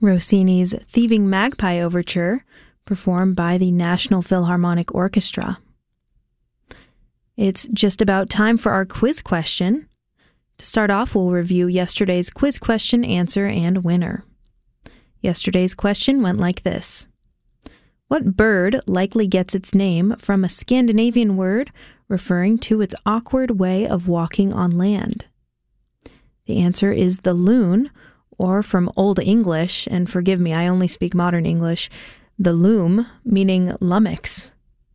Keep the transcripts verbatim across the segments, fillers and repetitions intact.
Rossini's Thieving Magpie Overture, performed by the National Philharmonic Orchestra. It's just about time for our quiz question. To start off, we'll review yesterday's quiz question, answer, and winner. Yesterday's question went like this. What bird likely gets its name from a Scandinavian word referring to its awkward way of walking on land? The answer is the loon, or from Old English, and forgive me, I only speak modern English, the loom, meaning lummox.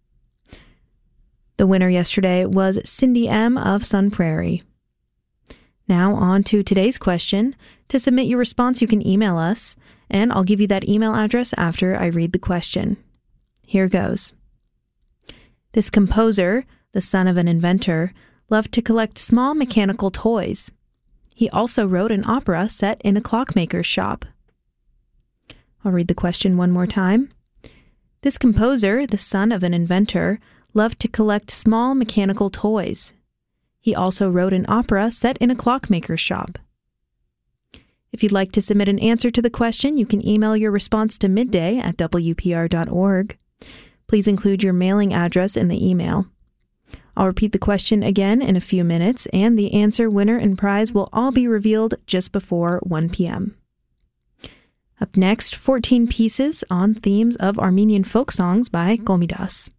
The winner yesterday was Cindy M. of Sun Prairie. Now on to today's question. To submit your response, you can email us, and I'll give you that email address after I read the question. Here goes. This composer, the son of an inventor, loved to collect small mechanical toys. He also wrote an opera set in a clockmaker's shop. I'll read the question one more time. This composer, the son of an inventor, loved to collect small mechanical toys. He also wrote an opera set in a clockmaker's shop. If you'd like to submit an answer to the question, you can email your response to midday at w p r dot org. Please include your mailing address in the email. I'll repeat the question again in a few minutes, and the answer, winner, and prize will all be revealed just before one p.m. Up next, fourteen pieces on themes of Armenian folk songs by Komidas.